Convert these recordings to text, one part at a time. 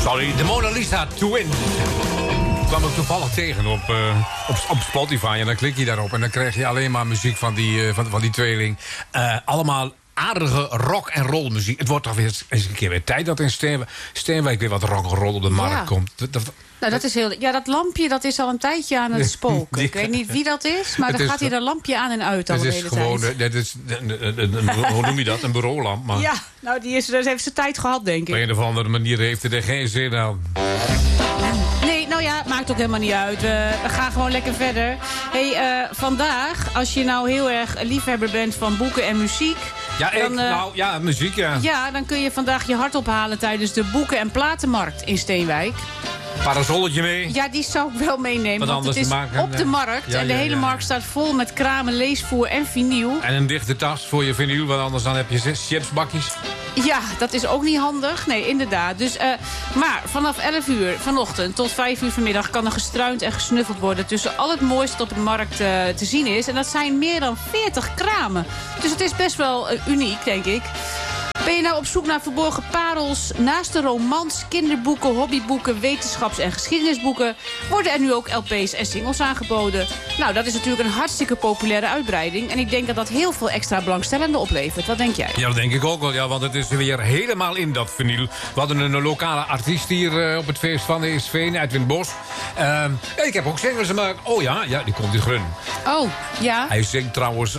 Sorry, de Mona Lisa Twins. Kwam ik toevallig tegen op Spotify. En dan klik je daarop en dan krijg je alleen maar muziek van die tweeling. Allemaal aardige rock en roll muziek. Het wordt toch weer eens een keer weer tijd dat in Steenwijk weer wat rock en roll op de markt komt. Nou, dat is heel. Ja, dat lampje dat is al een tijdje aan het spoken. Ik weet niet wie dat is, maar dan gaat hier een lampje aan en uit al de hele tijd. Hoe noem je dat? Een bureaulamp. Maar ja, nou, die heeft zijn tijd gehad, denk ik. op een of andere manier heeft hij er geen zin aan. Nee, nou ja, maakt ook helemaal niet uit. We gaan gewoon lekker verder. Vandaag, als je nou heel erg liefhebber bent van boeken en muziek. Ja, muziek, ja. Ja, dan kun je vandaag je hart ophalen tijdens de boeken- en platenmarkt in Steenwijk. Parasolletje mee? Ja, die zou ik wel meenemen. Want het is maken, op de markt. En de hele markt staat vol met kramen, leesvoer en vinyl. En een dichte tas voor je vinyl, want anders dan heb je chipsbakjes. Ja, dat is ook niet handig. Nee, inderdaad. Dus, maar vanaf 11 uur vanochtend tot 5 uur vanmiddag kan er gestruind en gesnuffeld worden tussen al het mooiste dat op de markt te zien is. En dat zijn meer dan 40 kramen. Dus het is best wel uniek, denk ik. Ben je nou op zoek naar verborgen parels? Naast de romans, kinderboeken, hobbyboeken, wetenschaps- en geschiedenisboeken worden er nu ook LP's en singles aangeboden. Nou, dat is natuurlijk een hartstikke populaire uitbreiding. En ik denk dat dat heel veel extra belangstellenden oplevert. Wat denk jij? Ja, dat denk ik ook wel. Ja, want het is weer helemaal in dat vinyl. We hadden een lokale artiest hier op het feest van de Eestveen, Edwin Bos. Ik heb ook singles gemaakt. Oh ja, die komt in Grun. Oh, ja. Hij zingt trouwens...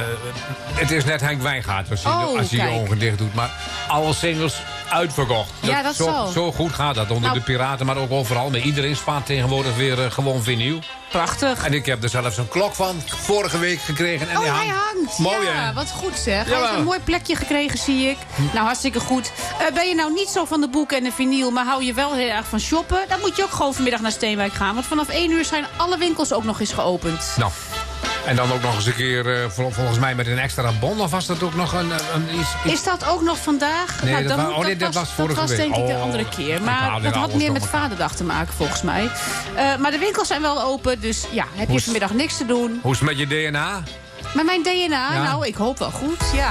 het is net Henk Wijngaard als je je ogen dicht doet. Maar alle singles uitverkocht. Ja, dat zo goed gaat dat onder de piraten, maar ook overal. Maar iedereen spaart tegenwoordig weer gewoon vinyl. Prachtig. En ik heb er zelfs een klok van vorige week gekregen. En hij hangt. Mooi, ja, hè? wat goed zeg. Ja, Hij heeft een mooi plekje gekregen, zie ik. Nou, hartstikke goed. Ben je nou niet zo van de boeken en de vinyl, maar hou je wel heel erg van shoppen? Dan moet je ook gewoon vanmiddag naar Steenwijk gaan. Want vanaf 1 uur zijn alle winkels ook nog eens geopend. Nou. En dan ook nog eens een keer, volgens mij met een extra bon. Of was dat ook nog iets? Is dat ook nog vandaag? Nee, nou, dat was vorige week. Dat was denk ik de andere keer. Maar dat had meer met Vaderdag te maken, volgens mij. Maar de winkels zijn wel open, dus ja, heb je vanmiddag niks te doen. Hoe is het met je DNA? Met mijn DNA? Ja. Nou, ik hoop wel goed, ja.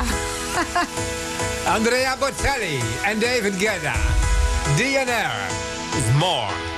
Andrea Bocelli en David Guetta. DNR is more.